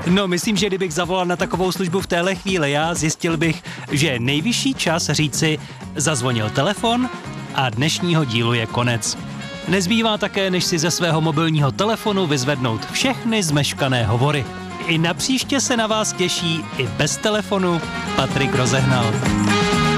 No, myslím, že kdybych zavolal na takovou službu v téhle chvíli zjistil bych, že je nejvyšší čas říci zazvonil telefon a dnešního dílu je konec. Nezbývá také, než si ze svého mobilního telefonu vyzvednout všechny zmeškané hovory. I na příště se na vás těší i bez telefonu Patrik Rozehnal.